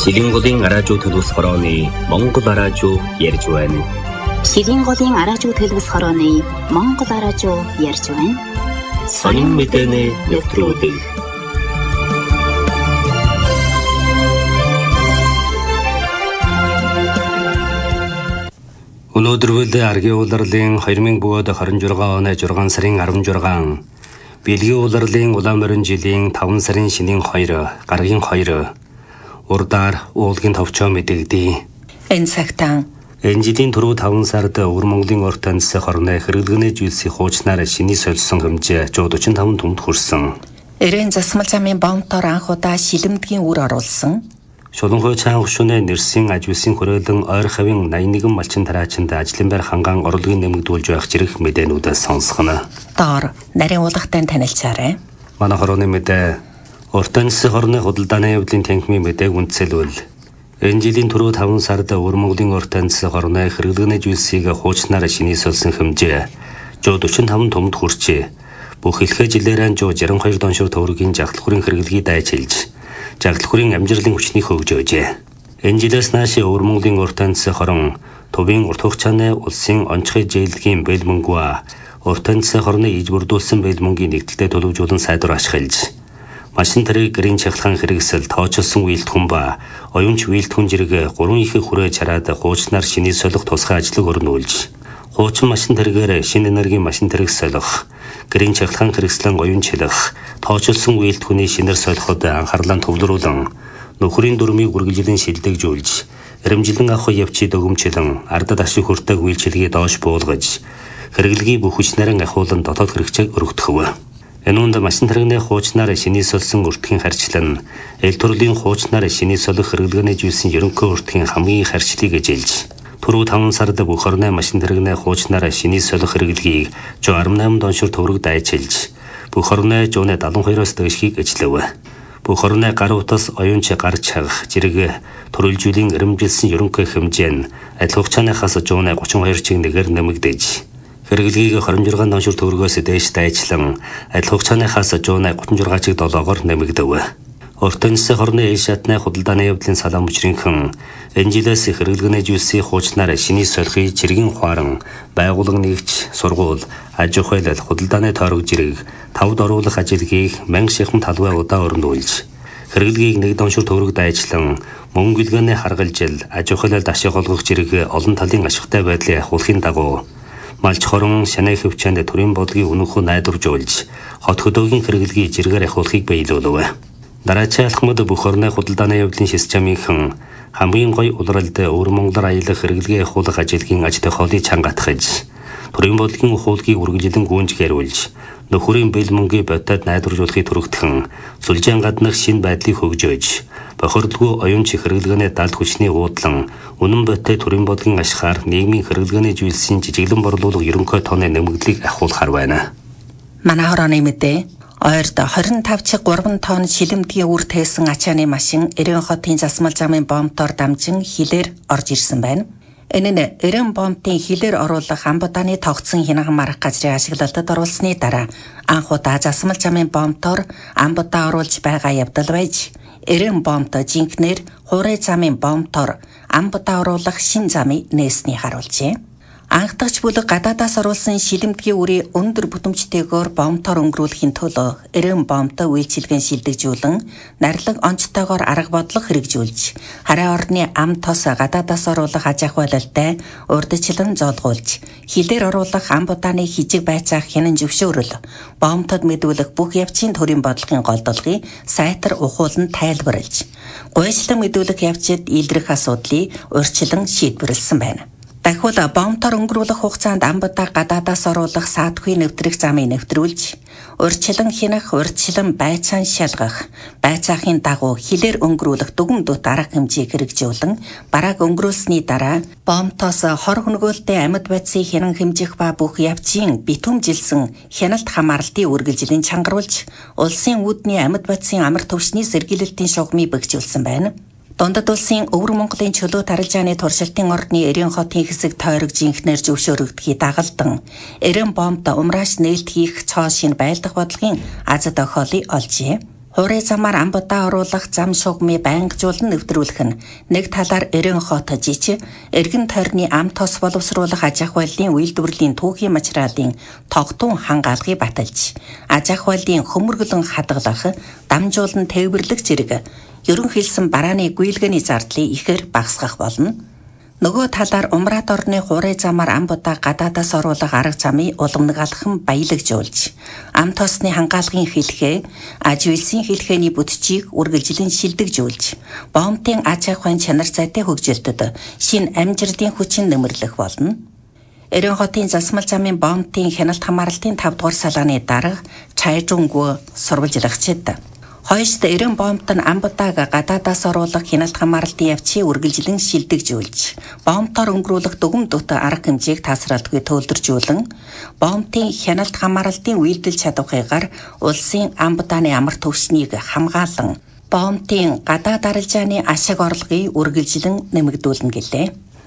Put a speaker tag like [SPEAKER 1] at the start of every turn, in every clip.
[SPEAKER 1] Шилэн голын араажуу төлөвс хорооны Монгол араажуу ярьж байна.
[SPEAKER 2] Шилэн голын араажуу төлөвс хорооны Монгол араажуу ярьж байна.
[SPEAKER 1] Сонин мэдээний нэвтрүүлэг. Өнөөдөр аргийн улирлын 2026 оны 6 сарын 16 Бэлгийн улирлын улаан морин жилийн 5 сарын шинийн 2 гаргийн 2 урдаар уулгийн товчоо мэдэгдээ.
[SPEAKER 3] Энэ цагтаа
[SPEAKER 1] энэ жилийн түрүү 5 сард Өвөр Монголын урт таньсах хорны хэрэглэгний зүйлсийн хуучнаар шиний солисон хэмжээ 145 түмэнд хүрсэн.
[SPEAKER 3] Эрен засмал замын бомтоор анх удаа шилэмдгийн үр оруулсан.
[SPEAKER 1] Шуланхой цаан хөшүүнээ нэрсийн ажвисын хүрээлэн ойр хавийн 81 малчин тараачинд ажлын байр хангаан орлогын нэмэгдүүлж байх зэрэг мэдээнүүдээс сонсгоно.
[SPEAKER 3] Доор нарийн уулгатай танилцаарай.
[SPEAKER 1] Манай хорооны мэдээ урт таньсах хорны худалдааны явдлын танхимын мэдээг үндэслэвэл энэ жилийн түрүү 5 сард Өвөр Монголын урт таньсах хорны хэрэглэгний зүйлсийг хуучнаар шинийсэлсэн хэмжээ 145 түмэнд хүрчээ. Бүх хэлхээ жилээрэн 162 доншир төгрөгийн жагалхуурын хэрэглэгийг дайчилж жагалхуурын амжилтын хүчнийг хөгжөөжээ. Энэ жилээс нааш Өвөр Монголын урт таньсах хорон төвийн урт хугацааны улсын онцгой зээлгийн бэл мөнгөө урт таньсах хорны иж бүрдүүлсэн бэл мөнгөний нэгдэлтэд төлөвжүүлэн сайдвар ашиглаж машин тэрэг гэрийн чахлахын хэрэгсэл тоочилсон үйлдэлхэн ба оюунч үйлдэлхэн зэрэг 3 их хүрээ чараад хуучнаар шиний солих тусгай ажлыг өрнүүлж хуучин машин тэрэгээр шинэ энергийн машин тэрэг солих гэрийн чахлахын хэрэгслэн оюунчлах тоочилсон үйлдэлхүний шинээр солиход анхаарлаа төвлөрүүлэн нөхрийн дүрмийг үргэлжлэн шилдэгжүүлж эрэмжилэн авах явцыг өгөмчлөн ардад ашиг хүртээг үйлчилгээ доош буулгаж хэрэглэгийн бүх хүчнэрэн ахуулан дотоод хэрэгцээг өргөдөхөв. Энэ үнд машин тэрэгний хуучнаар шиний солсон өртгийн харьцлан эл төрлийн хуучнаар шиний солих хэрэглэгээний зүйлсийн ерөнхий өртгийн хамгийн их харьцлыг эзэлж түрүү 5 сард бүх орны машин тэрэгний хуучнаар шиний солих хэрэглэгийг 118 доншир төгрөг дайчилж бүх орны 172-оос дээшгийг эзлэв. Бүх орны гар утас оюунч гар чагах зэрэг төрөлжүүлийн эрэмжилсэн ерөнхий хэмжээ нь адил хугацааныхаас 132 чиг нэгээр нэмэгдэж хэрэглэгийг 26 доншир төгрөгөөс дээш дайчлан адил хугацааныхаас 136 чиг долоогоор нэмэгдэв. Урт таньсах хорны ил шатны худалдааны явдлын салаан мөчрийнхэн энэ жилээс хэрэглэгний зүйлсийн хуучнаар шиний солихыг жиргэн хуаран байгууллага нэгж сургууль аж ахуйлал худалдааны тойрог жирэг тавд оруулах ажилгийг мянга шихэн талбай удаа өрнүүлж хэрэглэгийг 1 доншир төгрөг дайчлан мөнгө билгээний харгалжил аж ахуйлалд ашиг олгох жирэг олон талын ашигтай байдлыг ахуулахын дагуу малч хорон шанай хөвчөнд төрийн бодлогын үнэхүү найдваржуулж хот хөдөөгийн хэрэглэгийг жиргээр ахуулахыг биелүүлв. Дараачийн алхмад бүх орны худалдааны явдлын системийнхэн хамгийн гоё улиралд Өвөр Монголоор аялах хэрэглэгээ ахуулах ажилгийн аж тохиолыг чангатгаж төрийн бодлогын ухуулгийг үргэлжлэн гүнж гэрүүлж нөхөрийн бэл мөнгөний бодитод найдваржуулахыг түрэгдхэн сүлжээн гаднах шинэ байдлыг хөгжөөж бохирдолгүй оюунч хэрэглэгээний далд хүчний уудлан үнэн бодиттой төрийн бодлогын ашгаар нийгмийн хэрэглэгээний зүйлсийн жижиглэн борлуулах ерөнхий тооны нэмэгдлийг ахуулахар байна.
[SPEAKER 3] Манай хорооны мэдээ ойрд 25 чиг 3 тонн шилэмдгийн үр тээсэн ачааны машин Эрен хотын засмал замын бомтоор дамжин хилээр орж ирсэн байна. Энэ нь Эрен бомтын хилээр оруулах амбудааны тогтсон хянаган марах газрын ашиглалтад оруулсны дараа анх удаа засмал замын бомтоор амбудаа оруулж байгаа явдал байж Эрен бомт жинкнэр хуурай замын бомтоор амбудаа оруулах шин замыг нээсний харуулжээ. Анхдагч бүлэг гадаадаас оруулсан шилэмдгийн үрийн өндөр бүтэмжтэйгээр бомтоор өнгөрүүлэхийн төлөө Эрен бомтоо үйлчилгэн шилдэгжүүлэн нарилга онцтойгоор арга бодлого хэрэгжүүлж хараа орны ам тос гадаадаас оруулах аж ахуйлалтай урдчлан зоолгуулж хилээр оруулах амбудааны хижиг байцаах хянан зөвшөөрөл бомтод мэдүүлэх бүх явцын төрийн бодлогын голдолгыг сайтар ухуулан тайлбарлаж гуйжлан мэдүүлэх явцад илрэх асуудлыг урьдчилан шийдвэрлсэн байна. Дахиад бомтоор өнгөрүүлэх хугацаанд амбудаа гадаадаас оруулах саадгүй нэвтрэх замыг нэвтрүүлж, урьдчилан хянах, урьдчилан байцаан шалгах, байцаахын дагуу хилээр өнгөрүүлэх дүгэн дут арга хэмжээг хэрэгжүүлэн, барааг өнгөрүүлсний дараа бомтоос хор хөнгөөлтэй амьд байцыг хянан хэмжих ба бүх явцын битүүмжилсэн хяналт хамаарлтыг үргэлжлэн чангаруулж, улсын үүдний амьд байцын амар төвшний сэргийлэлтийн шугамыг бэхжүүлсэн байна. Дундад улсын Өвөр Монголын чөлөө тарилжааны туршилтын ордны Эрен хотын хэсэг тойрог жинхнэр зөвшөөрөгдөхийг дагалдан Эрен бомт умрааш нээлт хийх цоо шин байлдах бодлогын аз тохиолыг олжээ. Хуурай замаар амбудаа оруулах зам шугамыг байнгажуулан нэвтрүүлэх нь нэг талаар Эрен хот жижиг эргэн тойрны ам тос боловсруулах аж ахуй байдлын үйлдвэрлэлийн түүхийн материалын тогтун хангаалгыг баталж, аж ахуй байдлын хөмөргөлөн хадгалах, дамжуулан тээвэрлэх зэрэг ерөнхийлсөн барааны гүйлгээний зардлыг ихээр багасгах болно. Нөгөө талаар Умрат орны хуурай замаар амбудаа гадаадаас оруулах арга замыг уламналган баялагжуулж, ам тосны хангаалгын хэлхээ, аж үйлсийн хэлхээний бүтчийг үргэлжлэн шилдэгжүүлж, бомбын аж ахуйн чанар зайтай хөгжилтөд шинэ амжилтын хүчин нэмэрлэх болно. Эрен хотын засмал замын бомбын хяналт хамгаалалтын 5 дугаар салгааны дарга Чайжунггүй сурвалжлагчид хойшд Эрен бомбт нь амбудааг гадаадаас оруулах хяналт хамгаалалтын явцыг үргэлжлэн шилдэгжүүлж, бомбтоор өнгөрүүлэх дүгм дут арга хэмжээг тасралтгүй төлөвлөжүүлэн, бомбын хяналт хамгаалалтын үйлдэл чадварыгаар улсын амбудааны амар төвшнийг хамгаалан, бомбын гадаад арилжааны ашиг орлогыг үргэлжлэн нэмэгдүүлнэ гэлээ.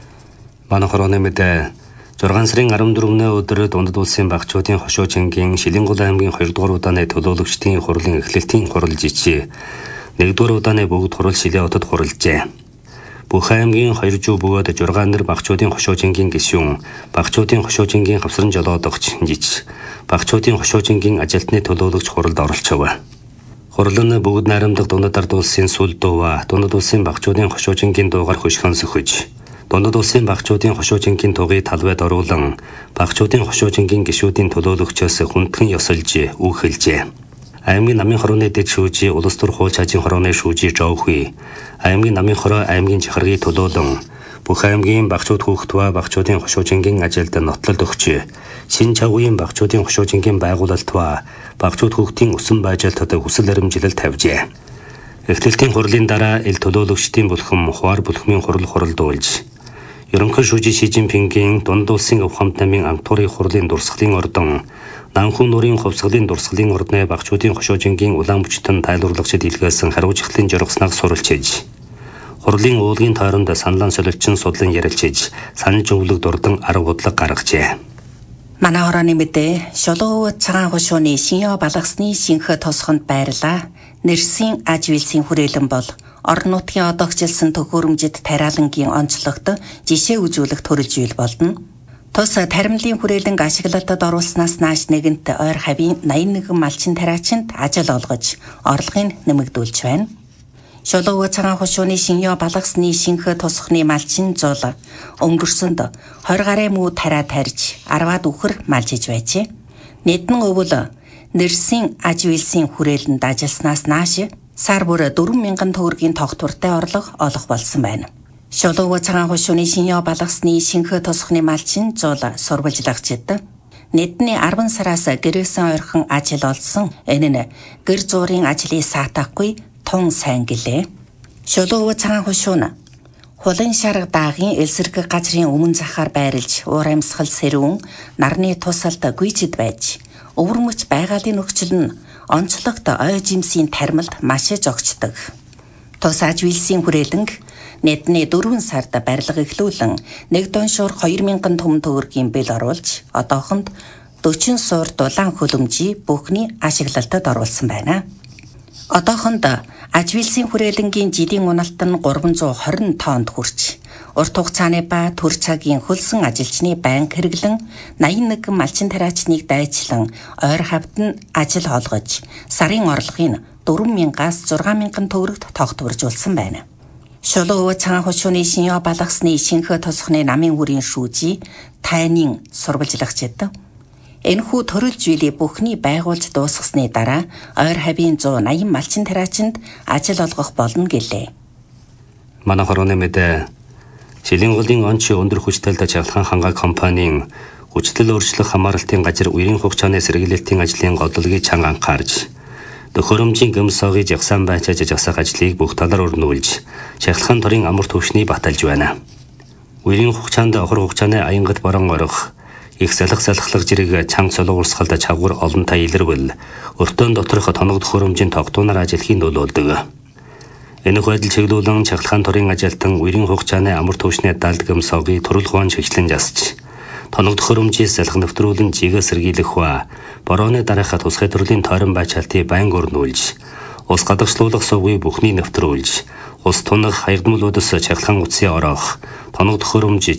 [SPEAKER 1] Манай хорооны мэдээ 6 сарын 14-ний өдөр Дундад улсын багчуудын хошуу чангийн Шилэнгул аймгийн 2 дугаар удааны төлөөлөгчдийн хурлын эхлэлтийн хурал жичи 1 дугаар удааны бүгд хурал Шилээ хотод хурлжээ. Бүх аймгийн 2 жив бөгөөд 6 нар багчуудын хошуу чангийн гишүүн, багчуудын хошуу чангийн хавсран жолоодогч жич, багчуудын хошуу чангийн ажилтны төлөөлөгч хуралд оролцов. Хурал нь бүгд найрамдах Дундад ард улсын сүл дуува, Дундад улсын багчуудын хошуу чангийн дуугаар хөшгөн сөхөж, Дундад улсын багчуудын хошуу чангийн тугыг талбайд оруулан, багчуудын хошуу чангийн гишүүдийн төлөөлөгчөөс хүндхэн ёсолж үхэлжээ. Аймгийн намын хорооны дэд шүүжи улс төр хууль чажийн хорооны шүүжи Жовхи, аймгийн намын хороо аймгийн жихаргыг төлөөлөн, бүх аймгийн багчууд хүүхдва багчуудын хошуу чангийн ажилд нотлол өгч, шин чавгийн багчуудын хошуу чангийн байгуулалтва багчууд хүүхдийн өсөн байжаалтад хүсэл баримжилалт тавьжээ. Эхлэлтийн хурлын дараа ил төлөөлөгчдийн бүлхэм хуваар бүлхмийн хуралдуулж, Ерөнхий шүүжи Ши Жинпингийн Дундад улсын өв хамт намын амтуурын хурлын дурсгалын ордон, Намхүн нуурын хувьсгалын дурсгалын ордны багчуудын хошуу чангийн улаан бүчтэн тайлбарлагчид илгээсэн хариуцлагын жургаснаг суралцж, хурлын уулгийн тойронд саналан солилцсон судлан ярилцж, санал зөвлөг дурдан арга бодлого гаргажээ.
[SPEAKER 3] Манай хорооны мэдээ Шулуун цагаан хошууны Шинё балгасны шинхэ тосгонд байрлаа. Нэрсийн аж үйлсийн хүрээлэн бол орон нутгийн одоогчлсан төхөөрөмжид тариалангийн онцлогт жишээ үзүүлэх төрөлжүүл болно. Тус таримлын хүрээлэнг ашиглалтад оруулснаас нааш нэгэнт ойр хавийн 81 малчин тариачинд ажил олгож, орлогыг нэмэгдүүлж байна. Шулуун цагаан хошууны Шинё балгасны шинхэ тосхны малчин зул өнгөрсөнд 20 гарын муу тариа тарьж, 10-аад үхэр малжиж байжээ. Нийтэн өвөл нэрсийн аж үйлсийн хүрээлэнд ажилласнаас нааш сар бүр 4,000 төгрөгийн тогтвортой орлого олох болсон байна. Шулуун цагаан хошууны Шинё балгасны шинхэ тосхны малчин зул сурвалжлагчид нийтний 10 сараас гэрээсэн ойрхон ажил олсон. Энэ нь гэр зуурын ажлыг саатахгүй тун сайн гэлээ. Шулуун цагаан хошууна хулын шарга даагийн элсэрэг газрын өмнө захаар байрлж уур амьсгал сэрүүн нарны тусалд гүйцэд байж өвөрмөч байгалийн нөхцөл нь онцлогт ой жимсийн тарималд маш зогцдог. Тус аж үйлсийн хүрээлэнг нийтний 4 сард барилга эхлүүлэн 1 доншуур 2,000 түмэн төгрөгийн бэл оруулж одоохонд 40 суур дулаан хөлөмжийг бүхний ашиглалтад оруулсан байна. Одоохонд аж үйлсийн хүрээлэнгийн жилийн уналт нь 320 тоннд хүрч, урт хугацааны ба төр цагийн хөлсөн ажилчны банк хэрэглэн 81 малчин тариачныг дайчлан ойр хавьд нь ажил олгож, сарын орлогыг 4,000-аас 6,000 төгрөгт тогтворжуулсан байна. Шулуун цагаан хошууны Шинё балгасны шинхэ тосхны намын үрийн шүүжи тайнын сурвалжлагчид энэхүү төрөлжүүлийг бүхний байгуулж дуусгасны дараа ойр хавийн 180 малчин тариачинд ажил олгох болно гэлээ.
[SPEAKER 1] Манай хорооны мэдээ Шилэнгулийн онч өндөр хүчтэй чавлхан хангаа компанийн хүчтэй өөрчлөх хамгаалалтын газар үерийн хугацааны сэргийлэлтийн ажлын годлогийг чанга анхаарж, төхөөрөмжийн гэмсоогыг жагсаан байчааж жагсах ажлыг бүх талаар өрнүүлж, шахалхан торын амар төвшнийг баталж байна. Үерийн хугацаанд охор хугацааны аянгад баран орох, их салхалах зэрэг чанга солонгорсгалд чавгар олон та илэрвэл өртөөн доторх тоног төхөөрөмжийн тогтуунаар ажилхийн нөлөөлдөг. Энэ байдал чиглүүлэн чахалхан торын ажилтан үерийн хугацааны амар төвшний далд гэмсоогыг туралгуун чиглэн засч, тоног төхөөрөмжийг салхи нэвтрүүлэн жигээ сэргийлэх ба борооны дараах тусгай төрлийн тойрон байчаалтыг байнга өрнүүлж, ус гадагшлуулах сувгийг бүхний нэвтрүүлж, ус тунах хаягдмалуудаас чаргалхан утсын ороох, тоног төхөөрөмж